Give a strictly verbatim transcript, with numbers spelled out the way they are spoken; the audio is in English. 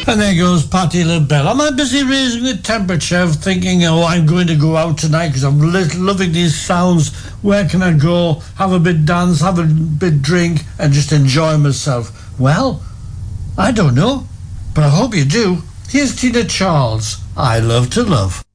And there goes Patti LaBelle. Am I busy raising the temperature, thinking, oh, I'm going to go out tonight because I'm li- loving these sounds. Where can I go? Have a bit dance, have a bit drink, and just enjoy myself. Well, I don't know, but I hope you do. Here's Tina Charles. I Love to Love.